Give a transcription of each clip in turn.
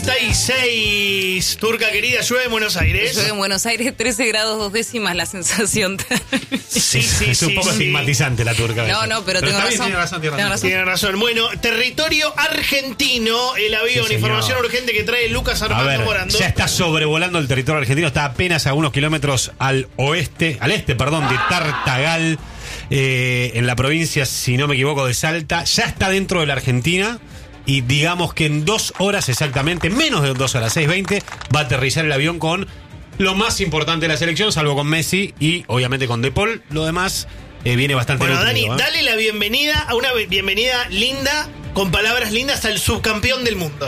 36. Turca querida, llueve en Buenos Aires. Llueve en Buenos Aires, 13 grados 2 décimas la sensación. Sí, es un poco estigmatizante la turca. No, pero tengo razón. Tiene razón. Bueno, territorio argentino, el avión, información urgente que trae Lucas Armando Morando. Ya está sobrevolando el territorio argentino, está apenas a unos kilómetros al este, de Tartagal, en la provincia, si no me equivoco, de Salta. Ya está dentro de la Argentina. Y digamos que en 2 horas exactamente, menos de 2 horas, 6:20, va a aterrizar el avión con lo más importante de la selección, salvo con Messi y obviamente con De Paul. Lo demás viene bastante nutrido. Dani, ¿eh? Dale la bienvenida a una bienvenida linda, con palabras lindas al subcampeón del mundo.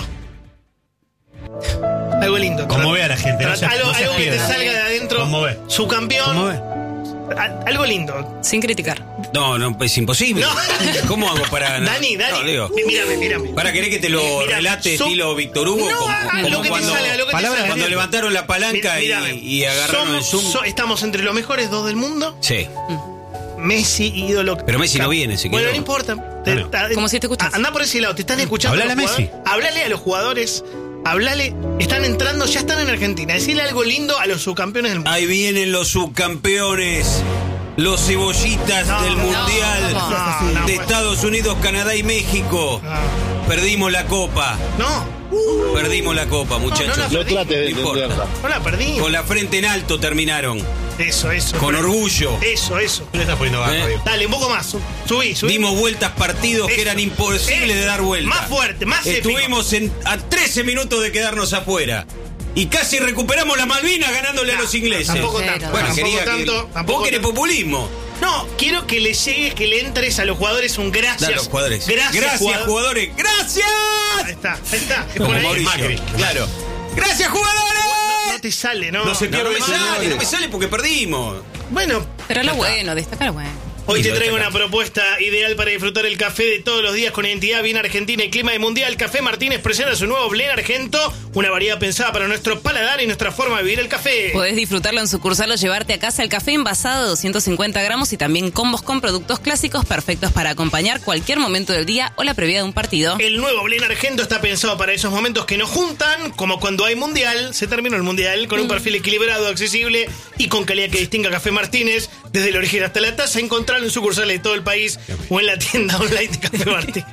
Algo lindo. Como ve a la gente. Algo que te salga de adentro. Como ve. Subcampeón. Como ve. Algo lindo. Sin criticar. No, es imposible. No. ¿Cómo hago para...? Dani. No, digo. Mírame. ¿Para querer que te lo relate estilo Víctor Hugo? No, lo que cuando, te salga, lo que te salga. Cuando levantaron la palanca y agarraron el zoom. Estamos entre los mejores 2 del mundo. Sí. Messi, ídolo. Pero Messi no viene, se quedó. Bueno, no importa. Como si te escuchas. Anda por ese lado, te están escuchando. Hablale a Messi. Hablale a los jugadores. Hablale. Están entrando, ya están en Argentina. Decirle algo lindo a los subcampeones del mundo. Ahí vienen los subcampeones. Los cebollitas del Mundial de Estados Unidos, Canadá y México. Perdimos la copa. Perdimos la copa, muchachos. No trate de entenderla. No la perdí. Con la frente en alto terminaron. Eso. Con orgullo. Eso. ¿Qué le estás poniendo abajo? Dale, un poco más. Subí. Dimos vueltas partidos que eran imposibles de dar vuelta. Más fuerte, más Estuvimos a 13 minutos de quedarnos afuera. Y casi recuperamos la Malvinas ganándole a los ingleses. Tampoco tanto. Bueno, vos querés populismo. No, quiero que le llegues, que le entres a los jugadores un gracias. Dale a los jugadores. Gracias, jugadores. ¡Gracias! Ahí está. Es Como por ahí. Mauricio. Macri. Claro. ¡Gracias, jugadores! No te sale, ¿no? No se pierde. No me sale porque perdimos. Bueno. Pero lo bueno, destacar lo bueno. Hoy te traigo una propuesta ideal para disfrutar el café de todos los días con identidad bien argentina y clima de mundial. Café Martínez presenta su nuevo blend argento, una variedad pensada para nuestro paladar y nuestra forma de vivir el café. Podés disfrutarlo en sucursal o llevarte a casa el café envasado de 250 gramos y también combos con productos clásicos perfectos para acompañar cualquier momento del día o la previa de un partido. El nuevo blend argento está pensado para esos momentos que nos juntan, como cuando hay mundial. Se terminó el mundial con un perfil equilibrado, accesible y con calidad que distinga Café Martínez. Desde el origen hasta la taza, encontrarlo en sucursales de todo el país o en la tienda online de Café Martínez.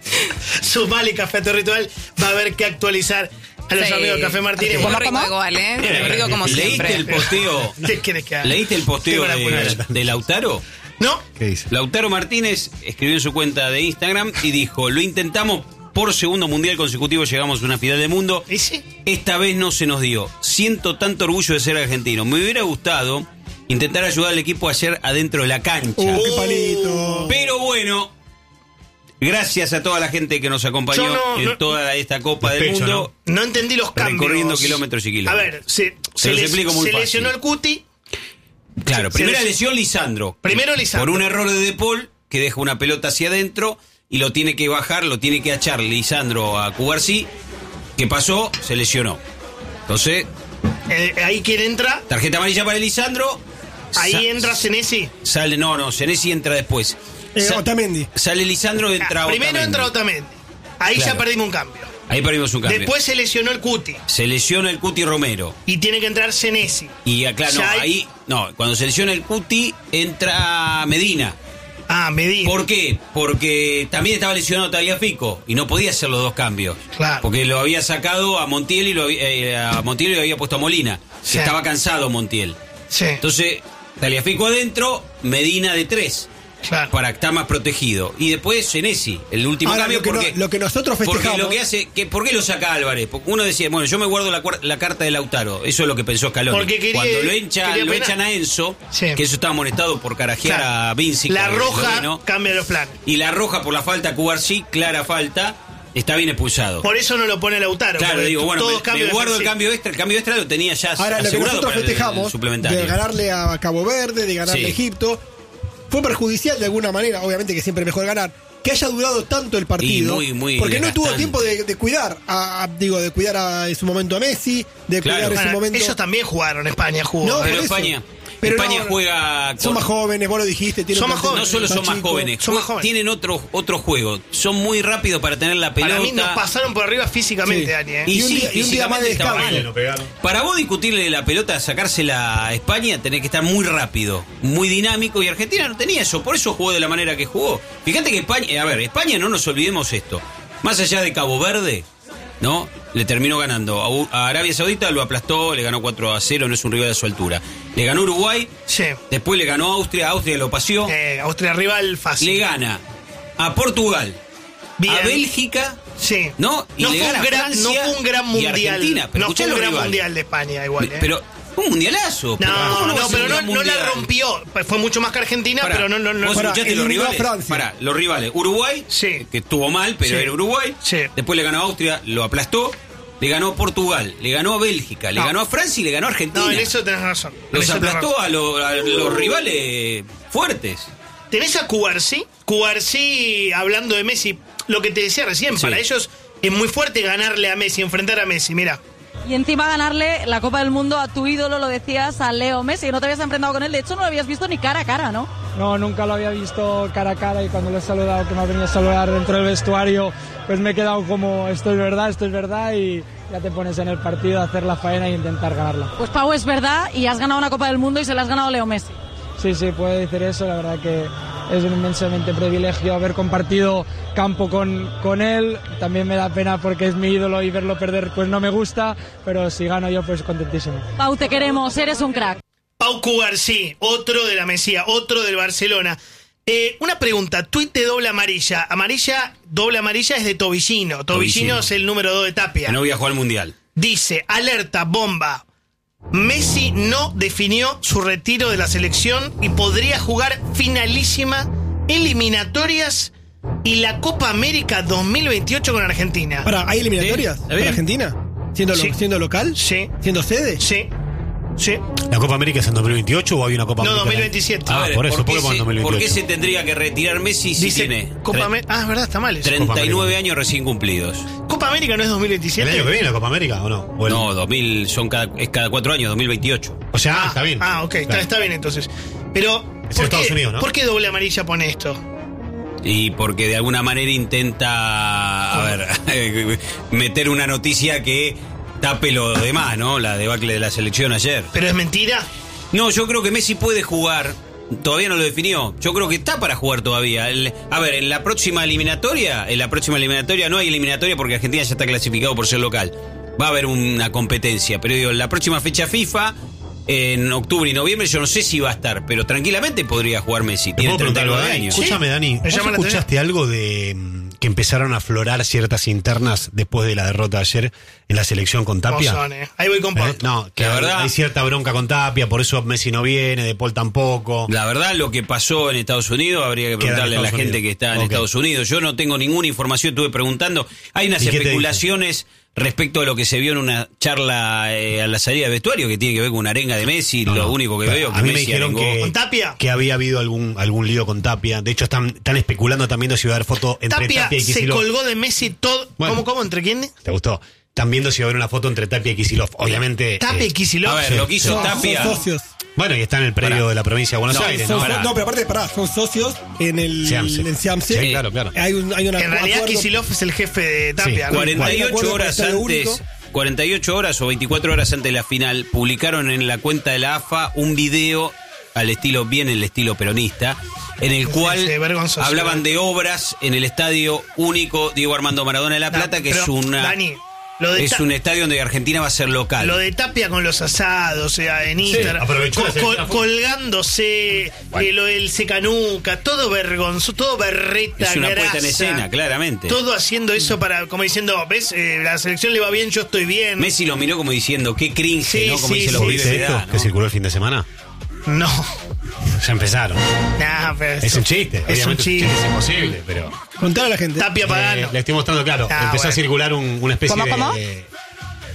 Sumale Café a tu ritual, va a haber que actualizar a los amigos de Café Martínez. Muy rico igual, Muy rico como siempre. ¿Leíste el posteo? ¿Qué querés que haga? ¿Leíste el posteo de Lautaro? ¿No? ¿Qué dice? Lautaro Martínez escribió en su cuenta de Instagram y dijo: lo intentamos por segundo mundial consecutivo, llegamos a una final del mundo. ¿Y sí? Esta vez no se nos dio. Siento tanto orgullo de ser argentino. Me hubiera gustado intentar ayudar al equipo ayer adentro de la cancha. ¡Qué palito! Pero bueno, gracias a toda la gente que nos acompañó en toda esta Copa del Mundo. No entendí los cambios. Recorriendo kilómetros y kilómetros. A ver, se lesionó el Cuti. Claro, primera lesión Lisandro. Primero Lisandro. Por un error de De Paul, que deja una pelota hacia adentro y lo tiene que bajar, lo tiene que achar Lisandro a Cubarsí. ¿Qué pasó? Se lesionó. Entonces... ahí quien entra. Tarjeta amarilla para Lisandro. Ahí entra Senesi. No, Senesi entra después. Otamendi. Sale Lisandro, entra Otamendi. Primero entra Otamendi. Ahí ya perdimos un cambio. Ahí perdimos un cambio. Después se lesionó el Cuti. Se lesiona el Cuti Romero. Y tiene que entrar Senesi. Y claro, cuando se lesiona el Cuti, entra Medina. Medina. ¿Por qué? Porque también estaba lesionado Tagliafico y no podía hacer los dos cambios. Claro. Porque lo había sacado a Montiel y lo había puesto a Molina. Sí. Que estaba cansado Montiel. Sí. Entonces, Tagliafico adentro, Medina de 3. Claro. Para estar más protegido. Y después Senesi, el último Ahora, cambio. lo que nosotros festejamos. Porque lo que hace. ¿Por qué lo saca Álvarez? Porque uno decía, bueno, yo me guardo la carta de Lautaro. Eso es lo que pensó Scaloni. Porque cuando lo echan a Enzo, que eso estaba amonestado por carajear a Vinci. La roja cambia los planes. Y la roja por la falta a Cubarsí, clara falta. Está bien expulsado. Por eso no lo pone Lautaro. Claro, digo, bueno, me guardo el defensivo. cambio extra. El cambio extra lo tenía ya Ahora, asegurado. lo que nosotros para festejamos, de ganarle a Cabo Verde, de ganarle a Egipto, fue perjudicial de alguna manera. Obviamente que siempre es mejor ganar. Que haya durado tanto el partido. Porque no tuvo tiempo de cuidar de cuidar en su momento a Messi, de cuidar en su momento. Ellos también jugaron, España jugó. No, pero España. Pero España juega... Son más jóvenes, vos lo dijiste. Son más jóvenes. No solo son más jóvenes. Tienen otro juego. Son muy rápidos para tener la pelota. Para mí nos pasaron por arriba físicamente, Dani. Y un día más de descanso. Para vos discutirle la pelota, sacársela a España, tenés que estar muy rápido, muy dinámico. Y Argentina no tenía eso. Por eso jugó de la manera que jugó. Fíjate que España, no nos olvidemos esto. Más allá de Cabo Verde, ¿no? Le terminó ganando a Arabia Saudita, lo aplastó, le ganó 4-0, no es un rival de su altura. Le ganó Uruguay, después le ganó Austria lo paseó. Austria rival fácil. Le gana a Portugal, a Bélgica, ¿no? Y no le gana a Francia, no fue un gran mundial. Y Argentina, pero no fue un gran mundial de España igual. Pero un mundialazo. Pero no la rompió. Fue mucho más que Argentina, pero no. ¿Vos escuchaste los rivales? Los rivales. Uruguay, que estuvo mal, pero era Uruguay. Después le ganó a Austria, lo aplastó. Le ganó a Portugal, le ganó a Bélgica, le ganó a Francia y le ganó a Argentina. No, en eso tenés razón. Los aplastó a los rivales fuertes. Tenés a Cubarsí, hablando de Messi, lo que te decía recién, para ellos es muy fuerte ganarle a Messi, enfrentar a Messi, mira. Y encima ganarle la Copa del Mundo a tu ídolo, lo decías, a Leo Messi. No te habías enfrentado con él, de hecho no lo habías visto ni cara a cara, ¿no? No, nunca lo había visto cara a cara y cuando lo he saludado, que me ha venido a saludar dentro del vestuario, pues me he quedado como, esto es verdad y ya te pones en el partido a hacer la faena e intentar ganarla. Pues Pau, es verdad y has ganado una Copa del Mundo y se la has ganado a Leo Messi. Sí, puede decir eso, la verdad que es un inmensamente privilegio haber compartido campo con él. También me da pena porque es mi ídolo y verlo perder pues no me gusta, pero si gano yo pues contentísimo. Pau, te queremos, eres un crack. Pau Cubarsí, otro de la Mesía, otro del Barcelona. Una pregunta, tuit de doble amarilla. Doble amarilla es de Tobillino. Tobillino es el número 2 de Tapia. Que no viajó al Mundial. Dice, alerta, bomba. Messi no definió su retiro de la selección y podría jugar finalísima, eliminatorias y la Copa América 2028 con Argentina. ¿Hay eliminatorias para Argentina? ¿Siendo local? Sí. ¿Siendo sede? Sí. ¿La Copa América es en 2028 o hay una Copa América? No, 2027. A ver, por eso, ¿por qué se tendría que retirar Messi si tiene Copa América? Es verdad, está mal eso. 39 años recién cumplidos. ¿Copa América no es 2027? ¿El año que viene la Copa América o no? No, 2000 es cada 4 años, 2028. O sea, está bien. Ok, claro. Está bien entonces. Pero, Estados Unidos, ¿no? ¿por qué doble amarilla pone esto? Y porque de alguna manera intenta, meter una noticia que tape lo demás, ¿no? La debacle de la selección ayer. ¿Pero es mentira? No, yo creo que Messi puede jugar. Todavía no lo definió. Yo creo que está para jugar todavía. En la próxima eliminatoria no hay eliminatoria porque Argentina ya está clasificado por ser local. Va a haber una competencia. Pero digo, en la próxima fecha FIFA, en octubre y noviembre, yo no sé si va a estar, pero tranquilamente podría jugar Messi. Tiene 39 años. Escúchame, Dani, ¿vos escuchaste algo de que empezaron a aflorar ciertas internas después de la derrota de ayer en la selección con Tapia? Ahí voy con Paul. No, que la verdad hay cierta bronca con Tapia, por eso Messi no viene, De Paul tampoco. La verdad, lo que pasó en Estados Unidos habría que preguntarle a la gente que está en Estados Unidos. Yo no tengo ninguna información, estuve preguntando. Hay unas especulaciones respecto a lo que se vio en una charla a la salida de vestuario que tiene que ver con una arenga de Messi. Lo único que veo que a mí Messi me dijeron ¿con Tapia? que había habido algún lío con Tapia. De hecho están especulando también de si va a haber foto entre Tapia y Kicillof. Se colgó de Messi todo. Bueno, ¿Cómo? ¿Entre quién? ¿Te gustó? Están viendo si va a haber una foto entre Tapia y Kicillof. Obviamente. Tapia y Kicillof. A ver, lo que hizo Tapia. Son socios. Bueno, y está en el predio de la provincia de Buenos Aires. No, pero aparte, son socios en el Seamse. Sí, claro. Hay una en realidad Kicillof es el jefe de Tapia. Sí. 48 horas antes. 48 horas o 24 horas antes de la final, publicaron en la cuenta de la AFA un video al estilo peronista, en el cual hablaban de obras en el Estadio Único Diego Armando Maradona de La Plata, que es un estadio donde Argentina va a ser local. Lo de Tapia con los asados, en Instagram, colgándose, lo del secanuca, todo vergonzoso, todo berreta, es una grasa, puesta en escena, claramente. Todo haciendo eso como diciendo, ¿ves? La selección le va bien, yo estoy bien. Messi lo miró como diciendo, qué cringe, ¿no? Como dice los pibes de edad, ¿no? ¿Que circuló el fin de semana? No. Ya empezaron. Nah, pero es un chiste. Es un chiste. Es imposible, pero. Contar a la gente. Tapia Pagano. Le estoy mostrando, claro. Empezó a circular una especie ¿Cómo? de.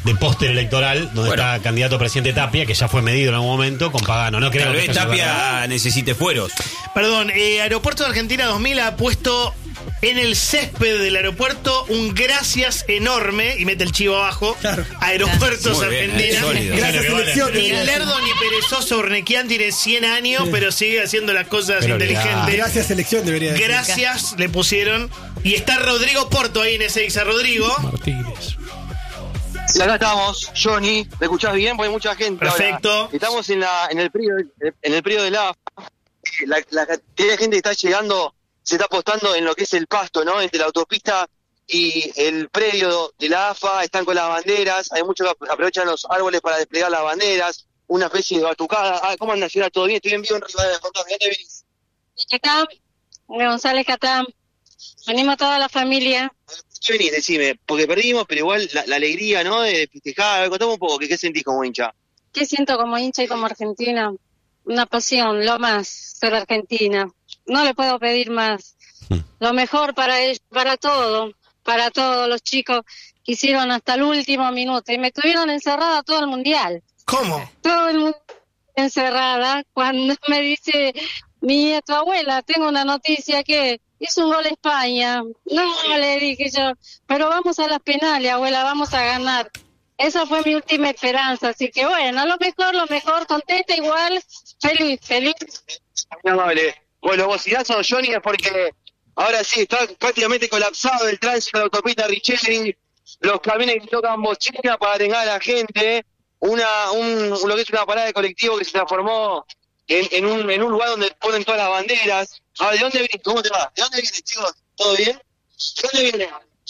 de póster electoral, donde está candidato a presidente Tapia, que ya fue medido en algún momento con Pagano. No creo Tal que vez Tapia necesite fueros. Perdón, Aeropuerto de Argentina 2000 ha puesto en el césped del aeropuerto un gracias enorme, y mete el chivo abajo, Aeropuertos Argentina. Gracias, selección. Ni lerdo ni perezoso, Urnequian tiene 100 años, pero sigue haciendo las cosas inteligentes. Gracias, selección, debería decir. Gracias, le pusieron. Y está Rodrigo Porto ahí en ese Rodrigo Martínez. Y acá estamos, Johnny, ¿me escuchás bien? Porque hay mucha gente. Perfecto. Ahora. Estamos en el periodo de la AFA. La cantidad de gente que está llegando se está apostando en lo que es el pasto, ¿no? Entre la autopista y el predio de la AFA, están con las banderas, hay muchos que aprovechan los árboles para desplegar las banderas, una especie de batucada. ¿Cómo andan, ciudad? ¿Todo bien? Estoy en vivo en Rivadavia, contame, ¿dónde venís? Catán, de González Catán. Venimos toda la familia. ¿Qué venís? Decime, porque perdimos, pero igual la alegría, ¿no? De festejar. Contame un poco, ¿qué sentís como hincha? ¿Qué siento como hincha y como argentina? Una pasión, lo más, ser argentina. No le puedo pedir más. Lo mejor para ellos, para todos los chicos que hicieron hasta el último minuto. Y me estuvieron encerrada todo el mundial. ¿Cómo? Todo el mundo encerrada. Cuando me dice tu abuela, tengo una noticia que hizo un gol España. No, le dije yo, pero vamos a las penales, abuela, vamos a ganar. Esa fue mi última esperanza, así que bueno, lo mejor, contenta igual, feliz. Amable. Bueno, bocinazo, Johnny, es porque ahora sí está prácticamente colapsado el tránsito de la autopista Richelli, los camiones que tocan bocina para arengar a la gente, lo que es una parada de colectivo que se transformó en un lugar donde ponen todas las banderas. ¿De dónde vienes? ¿Cómo te va? ¿De dónde vienes, chicos? ¿Todo bien? ¿De dónde vienes?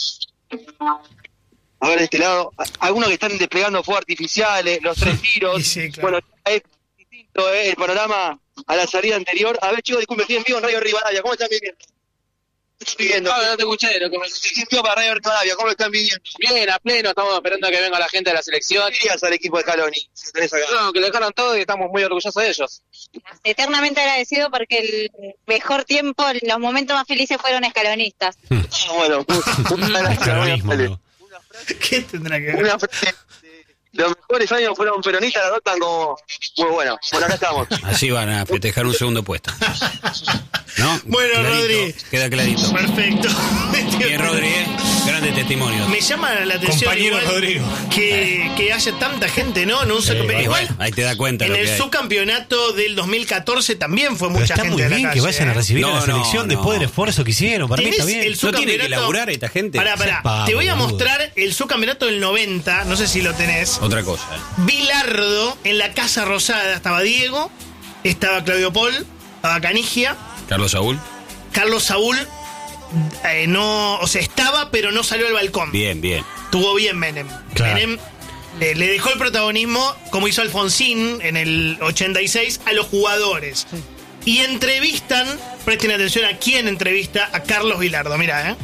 A ver, de este lado, algunos que están desplegando fuegos artificiales, los 3 tiros. Sí, claro. Bueno, es distinto el panorama a la salida anterior. A ver, chicos, disculpen, estoy en vivo en Radio Rivadavia. ¿Cómo están viviendo? No te escuché lo que me estoy en vivo para Radio Rivadavia. ¿Cómo lo están viviendo? Bien, a pleno. Estamos esperando a que venga la gente de la selección. ¿Qué dirías al equipo de Scaloni? Si tenés acá. No, que lo dejaron todo y estamos muy orgullosos de ellos. Eternamente agradecido porque el mejor tiempo, los momentos más felices fueron escalonistas. Bueno, ¿Qué tendrá que ver? Una frase los mejores años fueron peronistas, la notan como muy bueno. Bueno, acá estamos. Así van a festejar un segundo puesto. ¿No? Bueno, clarito, Rodri. Queda clarito. Perfecto. Bien, Rodri, grande testimonio. Me llama la atención compañero Rodrigo que haya tanta gente, ¿no? Igual, ahí te das cuenta. En el subcampeonato del 2014 también fue mucha gente. Está muy bien calle, que vayan a recibir a la selección después del esfuerzo que hicieron. Para mí está bien. ¿No tiene que laburar esta gente? Pará. Te voy a mostrar el subcampeonato del 90. No sé si lo tenés. Otra cosa. Bilardo en la Casa Rosada. Estaba Diego, estaba Claudio Paul, estaba Canigia. Carlos Saúl no, o sea, estaba, pero no salió al balcón. Bien. Estuvo bien Menem. Claro. Menem le dejó el protagonismo, como hizo Alfonsín en el 86, a los jugadores. Sí. Y entrevistan, presten atención a quién entrevista, a Carlos Bilardo. Mirá,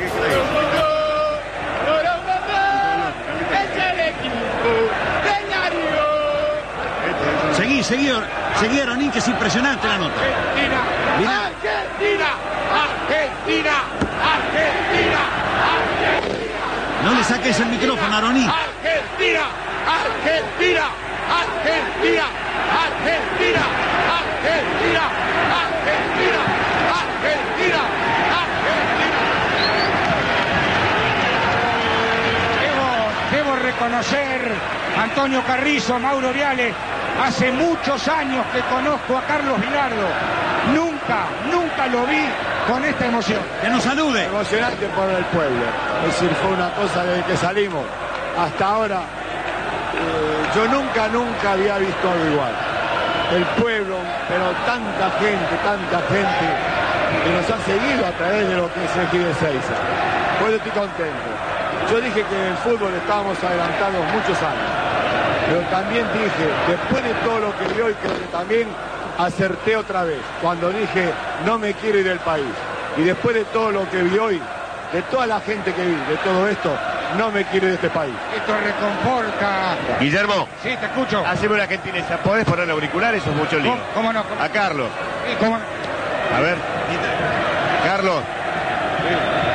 Seguí, Ronín, que es impresionante la nota. Argentina. No le saques el micrófono a Ronín. Argentina. Debo reconocer, Antonio Carrizo, Mauro Viale, hace muchos años que conozco a Carlos Bilardo. Nunca lo vi con esta emoción. Que nos salude. Emocionante por el pueblo. Es decir, fue una cosa desde que salimos hasta ahora. Yo nunca había visto algo igual. El pueblo, pero tanta gente que nos ha seguido a través de lo que es el Gil de Ezeiza. Pues yo estoy contento. Yo dije que en el fútbol estábamos adelantados muchos años. Pero también dije, después de todo lo que vi hoy, creo que también acerté otra vez, cuando dije, no me quiero ir del país. Y después de todo lo que vi hoy, de toda la gente que vi, de todo esto, no me quiero ir de este país. Esto reconforta. Guillermo. Sí, te escucho. Haceme una gentileza, ¿podés poner auriculares o es mucho lío? ¿Cómo no? A Carlos. Sí, ¿cómo no? A ver. Carlos.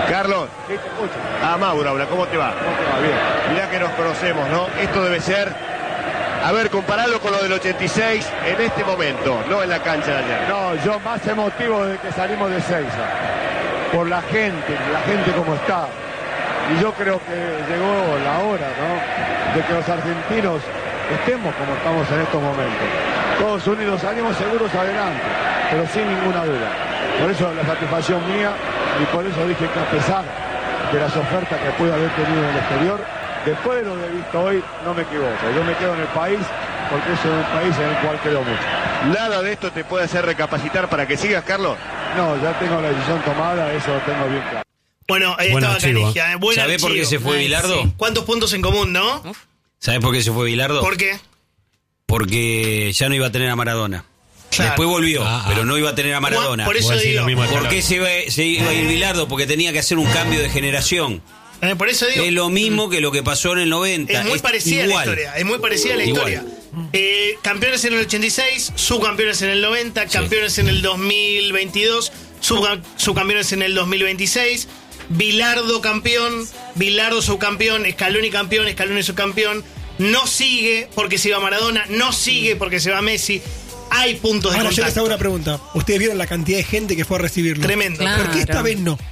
Carlos. Sí, te escucho. Mauro habla, ¿cómo te va? ¿Cómo te va? Bien. Mirá que nos conocemos, ¿no? Esto debe ser, a ver, compararlo con lo del 86 en este momento, no en la cancha de ayer. No, yo más emotivo de que salimos de Ezeiza. Por la gente como está. Y yo creo que llegó la hora, ¿no? De que los argentinos estemos como estamos en estos momentos. Todos unidos salimos seguros adelante, pero sin ninguna duda. Por eso la satisfacción mía, y por eso dije que a pesar de las ofertas que pude haber tenido en el exterior, después de lo que he visto hoy, no me equivoco. Yo me quedo en el país porque es un país en el cual quedo mucho. ¿Nada de esto te puede hacer recapacitar para que sigas, Carlos? No, ya tengo la decisión tomada, eso lo tengo bien claro. Bueno, ahí estaba Canigia. ¿Sabés por qué se fue Bilardo? Sí. ¿Cuántos puntos en común, no? ¿Sabés por qué se fue Bilardo? ¿Por qué? Porque ya no iba a tener a Maradona. Claro. Después volvió, pero no iba a tener a Maradona. Por eso digo. ¿Por qué se iba a ir Bilardo? Porque tenía que hacer un cambio de generación. Por eso digo. Es lo mismo que lo que pasó en el 90. Es muy parecida la historia. Es muy parecida la historia. Campeones en el 86, subcampeones en el 90, campeones en el 2022, subcampeones en el 2026. Bilardo campeón, Bilardo subcampeón, Scaloni campeón, Scaloni subcampeón. No sigue porque se va Maradona, no sigue porque se va Messi. Hay puntos de contacto. Yo les hago una pregunta. Ustedes vieron la cantidad de gente que fue a recibirlo. Tremendo. Claro. ¿Por qué esta vez no?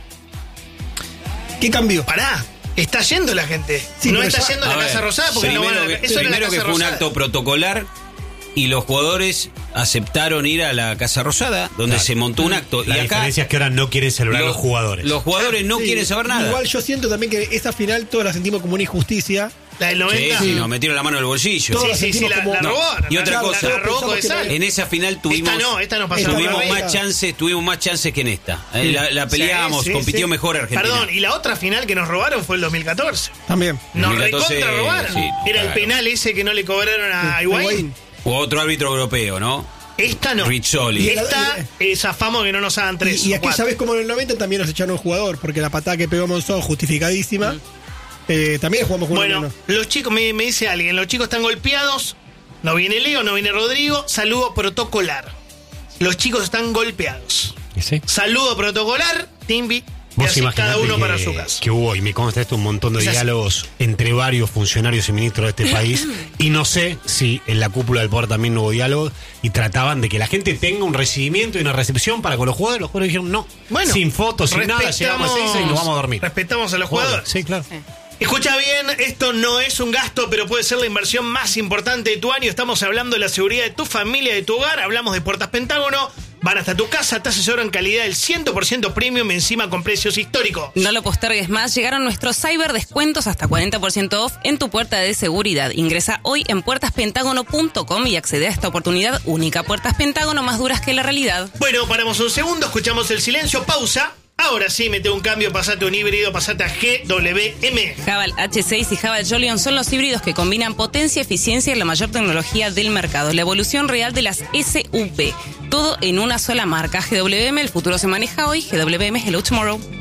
¿Qué cambió? Pará, está yendo la gente. Sí, no está yendo a la Casa Rosada porque no van a... Primero que fue un acto protocolar y los jugadores aceptaron ir a la Casa Rosada, donde se montó un acto. La diferencia es que ahora no quieren celebrar los jugadores. Los jugadores no quieren saber nada. Igual yo siento también que esa final todos la sentimos como una injusticia. La del 90. Sí, nos metieron la mano en el bolsillo. Sí, la robaron. Y otra cosa, la robó Codesal. en esa final tuvimos, esta no pasó. Tuvimos más chances que en esta. La peleábamos, compitió mejor Argentina. Perdón, y la otra final que nos robaron fue el 2014. También. Nos recontra robaron. Era el penal ese que no le cobraron a Higuaín. O otro árbitro europeo, ¿no? Esta no. Rizzoli. Y esta zafamos que no nos hagan 3. Y aquí, ¿sabes cómo en el 90 también nos echaron un jugador? Porque la patada que pegó Monzón, justificadísima. También jugamos con Bueno, los chicos, me dice alguien, los chicos están golpeados. No viene Leo, no viene Rodrigo. Saludo protocolar. Los chicos están golpeados. ¿Sí? Saludo protocolar, Timbi. Vos cada uno para su casa. Que hubo, y me consta esto, un montón de diálogos entre varios funcionarios y ministros de este país. Y no sé si en la cúpula del poder también no hubo diálogos. Y trataban de que la gente tenga un recibimiento y una recepción para con los jugadores. Los jugadores dijeron no. Bueno, sin fotos, sin nada. Llegamos a 6 y nos vamos a dormir. Respetamos a los jugadores. Sí, claro. Sí. Escucha bien, esto no es un gasto, pero puede ser la inversión más importante de tu año. Estamos hablando de la seguridad de tu familia, de tu hogar. Hablamos de Puertas Pentágono. Van hasta tu casa, te asesoran calidad del 100% premium, encima con precios históricos. No lo postergues más, llegaron nuestros cyber descuentos hasta 40% off en tu puerta de seguridad. Ingresa hoy en puertaspentágono.com y accede a esta oportunidad única. Puertas Pentágono, más duras que la realidad. Bueno, paramos un segundo, escuchamos el silencio, pausa. Ahora sí, mete un cambio, pasate un híbrido, pasate a GWM. Haval H6 y Haval Jolion son los híbridos que combinan potencia, eficiencia y la mayor tecnología del mercado. La evolución real de las SUV. Todo en una sola marca. GWM, el futuro se maneja hoy. GWM, hello tomorrow.